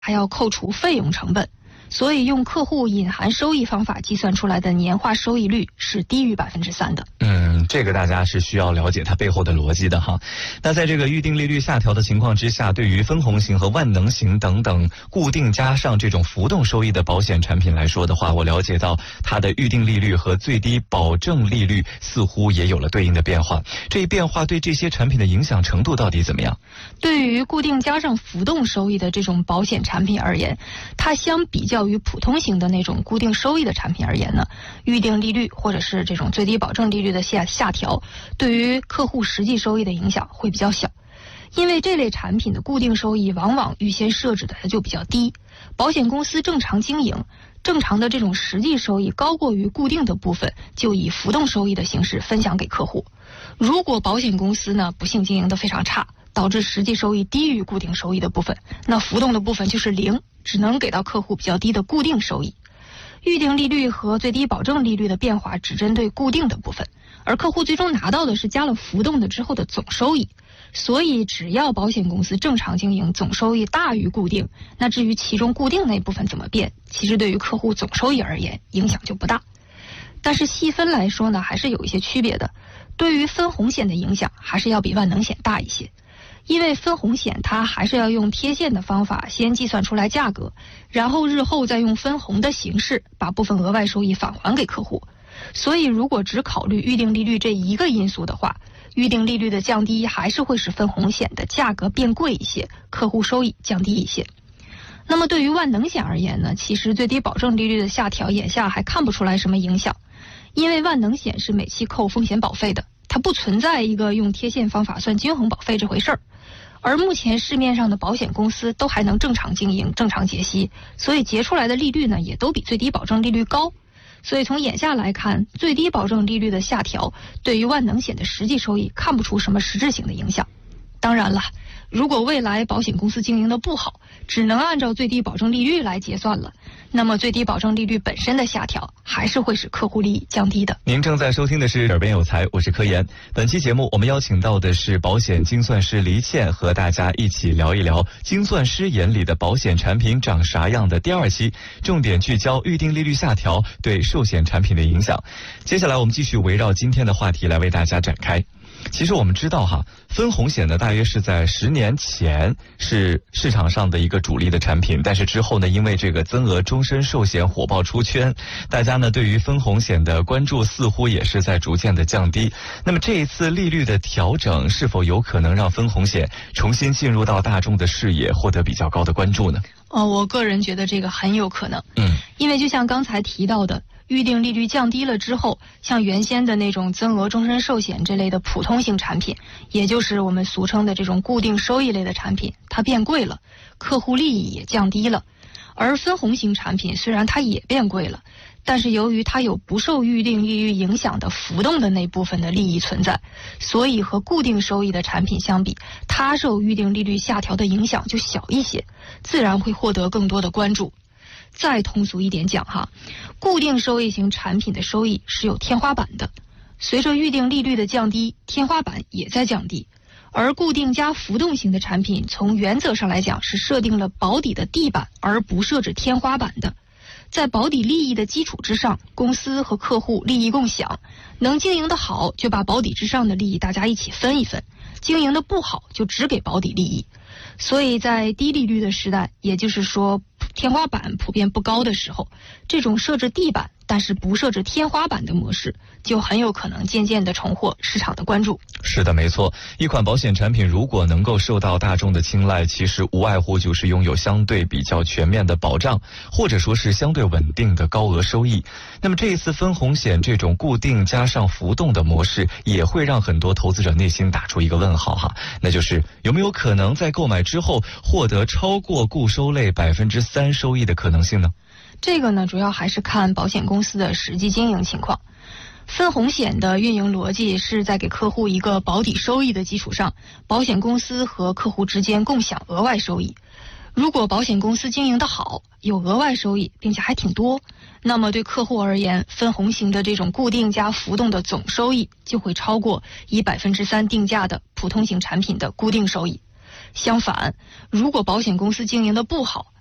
还要扣除费用成本，所以用客户隐含收益方法计算出来的年化收益率是低于3%的。 这个大家是需要了解它背后的逻辑的哈。那在这个预定利率下调的情况之下，对于分红型和万能型等等固定加上这种浮动收益的保险产品来说的话，我了解到它的预定利率和最低保证利率似乎也有了对应的变化。这一变化对这些产品的影响程度到底怎么样？ 对于固定加上浮动收益的这种保险产品而言，它相比较于普通型的那种固定收益的产品而言呢，预定利率或者是这种最低保证利率的下调，对于客户实际收益的影响会比较小。因为这类产品的固定收益往往预先设置的就比较低，保险公司正常经营，正常的这种实际收益高过于固定的部分，就以浮动收益的形式分享给客户。如果保险公司呢不幸经营得非常差，导致实际收益低于固定收益的部分，那浮动的部分就是0，只能给到客户比较低的固定收益。预定利率和最低保证利率的变化只针对固定的部分，而客户最终拿到的是加了浮动的之后的总收益。所以只要保险公司正常经营，总收益大于固定，那至于其中固定那部分怎么变，其实对于客户总收益而言影响就不大。但是细分来说呢，还是有一些区别的。对于分红险的影响还是要比万能险大一些，因为分红险它还是要用贴现的方法先计算出来价格，然后日后再用分红的形式把部分额外收益返还给客户。所以如果只考虑预定利率这一个因素的话，预定利率的降低还是会使分红险的价格变贵一些，客户收益降低一些。那么对于万能险而言呢，其实最低保证利率的下调眼下还看不出来什么影响，因为万能险是每期扣风险保费的，它不存在一个用贴现方法算均衡保费这回事儿。而目前市面上的保险公司都还能正常经营、正常结息，所以结出来的利率呢也都比最低保证利率高。所以从眼下来看，最低保证利率的下调对于万能险的实际收益看不出什么实质性的影响。当然了，如果未来保险公司经营的不好，只能按照最低保证利率来结算了，那么最低保证利率本身的下调还是会使客户利益降低的。 您正在收听的是耳边有才，我是柯岩。本期节目我们邀请到的是保险精算师黎倩，和大家一起聊一聊精算师眼里的保险产品长啥样的第2期，重点聚焦预定利率下调对寿险产品的影响。接下来我们继续围绕今天的话题来为大家展开。其实我们知道哈，分红险呢大约是在10年前是市场上的一个主力的产品，但是之后呢，因为这个增额终身寿险火爆出圈，大家呢对于分红险的关注似乎也是在逐渐的降低。那么这一次利率的调整是否有可能让分红险重新进入到大众的视野，获得比较高的关注呢？ 我个人觉得这个很有可能。因为就像刚才提到的，预定利率降低了之后，像原先的那种增额终身寿险这类的普通型产品，也就是我们俗称的这种固定收益类的产品，它变贵了，客户利益也降低了。而分红型产品虽然它也变贵了，但是由于它有不受预定利率影响的浮动的那部分的利益存在，所以和固定收益的产品相比，它受预定利率下调的影响就小一些，自然会获得更多的关注。再通俗一点讲哈，固定收益型产品的收益是有天花板的，随着预定利率的降低，天花板也在降低。而固定加浮动型的产品从原则上来讲是设定了保底的地板，而不设置天花板的。在保底利益的基础之上，公司和客户利益共享，能经营的好就把保底之上的利益大家一起分一分，经营的不好就只给保底利益。所以在低利率的时代，也就是说天花板普遍不高的时候，这种设置地板但是不设置天花板的模式就很有可能渐渐地重获市场的关注。 是的，没错，一款保险产品如果能够受到大众的青睐，其实无外乎就是拥有相对比较全面的保障，或者说是相对稳定的高额收益。那么这一次分红险这种固定加上浮动的模式，也会让很多投资者内心打出一个问号哈，那就是有没有可能在购买之后获得超过固收类3%收益的可能性呢？ 这个呢，主要还是看保险公司的实际经营情况。分红险的运营逻辑是在给客户一个保底收益的基础上，保险公司和客户之间共享额外收益。如果保险公司经营得好，有额外收益，并且还挺多，那么对客户而言，分红型的这种固定加浮动的总收益就会超过以3%定价的普通型产品的固定收益。相反，如果保险公司经营得不好，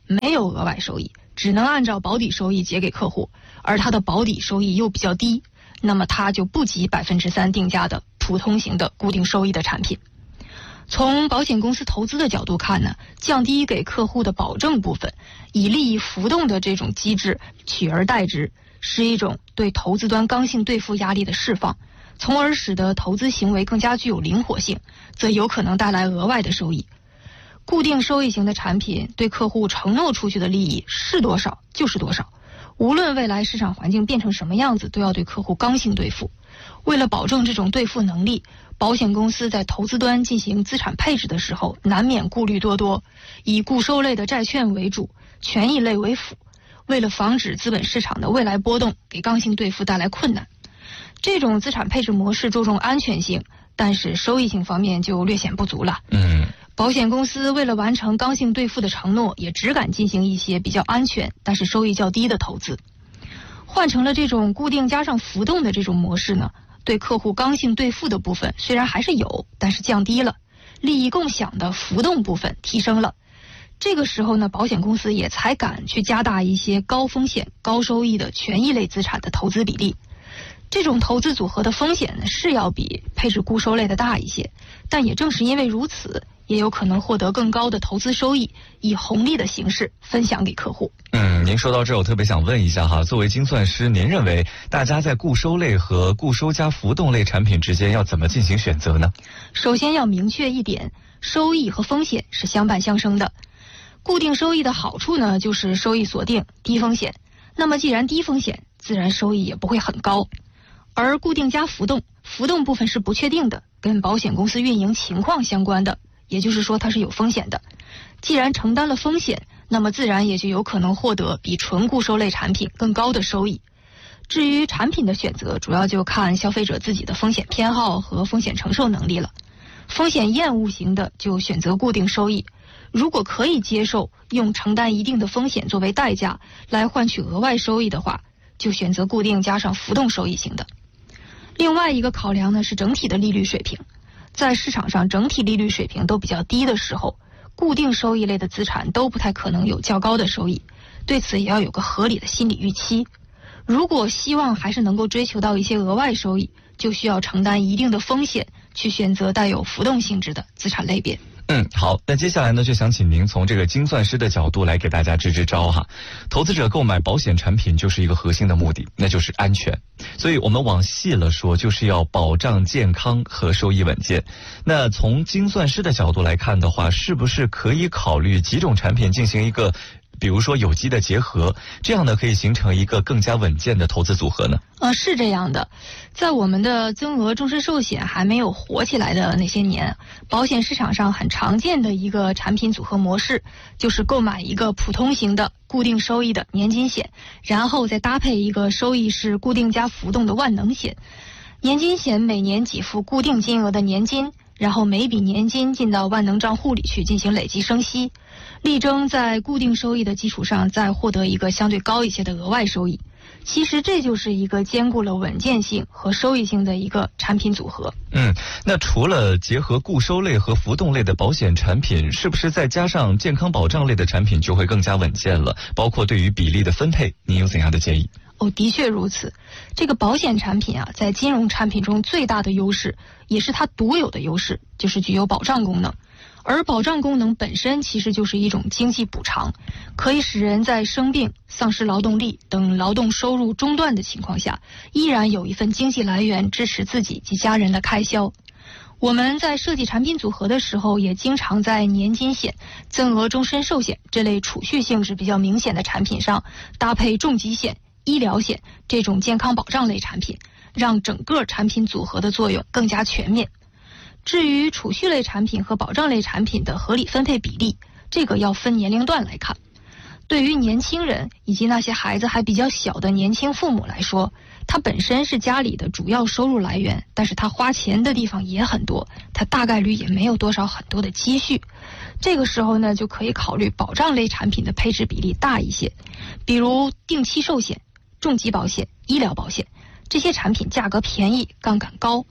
没有额外收益，只能按照保底收益结给客户，而它的保底收益又比较低，那么它就不及3%定价的普通型的固定收益的产品。从保险公司投资的角度看呢，降低给客户的保证部分，以利益浮动的这种机制取而代之，是一种对投资端刚性兑付压力的释放，从而使得投资行为更加具有灵活性，则有可能带来额外的收益。固定收益型的产品对客户承诺出去的利益是多少就是多少，无论未来市场环境变成什么样子，都要对客户刚性兑付。为了保证这种兑付能力，保险公司在投资端进行资产配置的时候，难免顾虑多多，以固收类的债券为主，权益类为辅。为了防止资本市场的未来波动给刚性兑付带来困难，这种资产配置模式注重安全性，但是收益性方面就略显不足了。保险公司为了完成刚性兑付的承诺，也只敢进行一些比较安全但是收益较低的投资。换成了这种固定加上浮动的这种模式呢，对客户刚性兑付的部分虽然还是有，但是降低了，利益共享的浮动部分提升了。这个时候呢，保险公司也才敢去加大一些高风险高收益的权益类资产的投资比例。这种投资组合的风险呢，是要比配置固收类的大一些，但也正是因为如此，也有可能获得更高的投资收益，以红利的形式分享给客户。 您说到这儿，我特别想问一下哈，作为精算师，您认为大家在固收类和固收加浮动类产品之间要怎么进行选择呢？ 首先要明确一点，收益和风险是相伴相生的。固定收益的好处呢，就是收益锁定、低风险。那么既然低风险，自然收益也不会很高。而固定加浮动，浮动部分是不确定的，跟保险公司运营情况相关的，也就是说它是有风险的。既然承担了风险，那么自然也就有可能获得比纯固收类产品更高的收益。至于产品的选择，主要就看消费者自己的风险偏好和风险承受能力了。风险厌恶型的就选择固定收益，如果可以接受用承担一定的风险作为代价来换取额外收益的话，就选择固定加上浮动收益型的。另外一个考量呢，是整体的利率水平。在市场上整体利率水平都比较低的时候，固定收益类的资产都不太可能有较高的收益，对此也要有个合理的心理预期。如果希望还是能够追求到一些额外收益，就需要承担一定的风险，去选择带有浮动性质的资产类别。 好，那接下来呢，就想请您从这个精算师的角度来给大家支支招哈。投资者购买保险产品就是一个核心的目的，那就是安全。所以我们往细了说，就是要保障健康和收益稳健。那从精算师的角度来看的话，是不是可以考虑几种产品进行一个比如说有机的结合，这样呢可以形成一个更加稳健的投资组合呢？ 是这样的，在我们的增额终身寿险还没有火起来的那些年，保险市场上很常见的一个产品组合模式，就是购买一个普通型的固定收益的年金险，然后再搭配一个收益是固定加浮动的万能险。年金险每年给付固定金额的年金，然后每笔年金进到万能账户里去进行累计生息，力争在固定收益的基础上再获得一个相对高一些的额外收益。其实这就是一个兼顾了稳健性和收益性的一个产品组合。 那除了结合固收类和浮动类的保险产品，是不是再加上健康保障类的产品就会更加稳健了？包括对于比例的分配，您有怎样的建议？ 的确如此。这个保险产品啊，在金融产品中最大的优势，也是它独有的优势，就是具有保障功能。而保障功能本身其实就是一种经济补偿，可以使人在生病、丧失劳动力等劳动收入中断的情况下，依然有一份经济来源支持自己及家人的开销。我们在设计产品组合的时候，也经常在年金险、增额终身寿险这类储蓄性质比较明显的产品上搭配重疾险、医疗险这种健康保障类产品，让整个产品组合的作用更加全面。至于储蓄类产品和保障类产品的合理分配比例，这个要分年龄段来看。对于年轻人以及那些孩子还比较小的年轻父母来说，他本身是家里的主要收入来源，但是他花钱的地方也很多，他大概率也没有多少很多的积蓄。这个时候呢，就可以考虑保障类产品的配置比例大一些，比如定期寿险、重疾保险、医疗保险，这些产品价格便宜，杠杆高，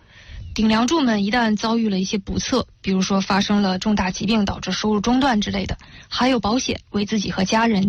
顶梁柱们一旦遭遇了一些不测，比如说发生了重大疾病导致收入中断之类的，还有保险为自己和家人